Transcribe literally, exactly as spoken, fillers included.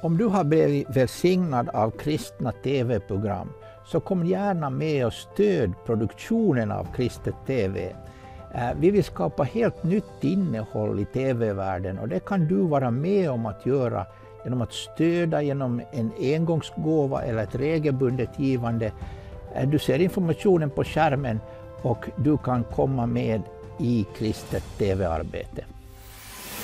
Om du har blivit välsignad av kristna tv-program så kom gärna med och stöd produktionen av kristet tv. Vi vill skapa helt nytt innehåll i tv-världen och det kan du vara med om att göra genom att stödja genom en engångsgåva eller ett regelbundet givande. Du ser informationen på skärmen och du kan komma med i kristet tv-arbete.